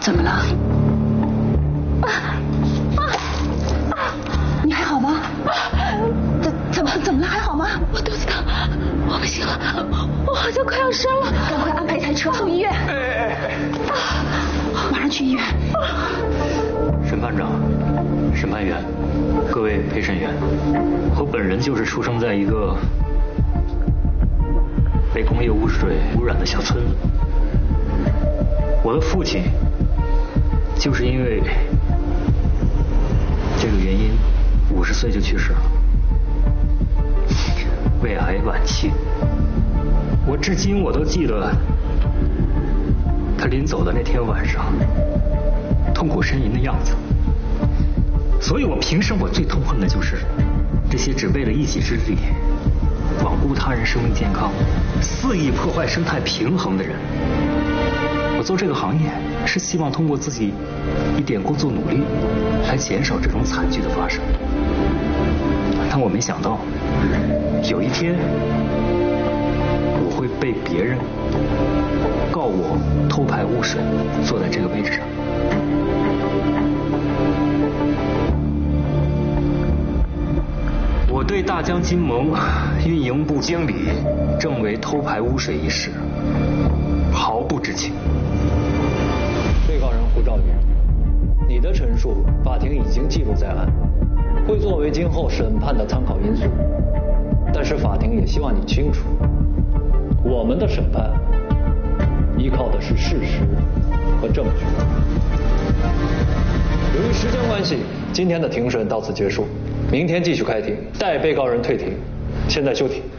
怎么了？你还好吗？怎么了？还好吗？ 我肚子疼，我不行了，我好像快要生了， 赶快安排一台车送医院。马上去医院。 审判长、审判员、各位陪审员，我本人就是出生在一个被工业污水污染的小村子。我的父亲就是因为这个原因50岁就去世了，胃癌晚期。我至今都记得他临走的那天晚上痛苦呻吟的样子。所以我平生最痛恨的就是这些只为了一己之利罔顾他人生命健康、肆意破坏生态平衡的人。我做这个行业是希望通过自己一点工作努力来减少这种惨剧的发生，但我没想到有一天我会被别人告我偷排污水，坐在这个位置上。我对大江金盟运营部经理郑为偷排污水一事毫不知情。 被告人胡兆宇，你的陈述法庭已经记录在案，会作为今后审判的参考因素。但是法庭也希望你清楚，我们的审判依靠的是事实和证据。由于时间关系，今天的庭审到此结束，明天继续开庭，待被告人退庭。现在休庭。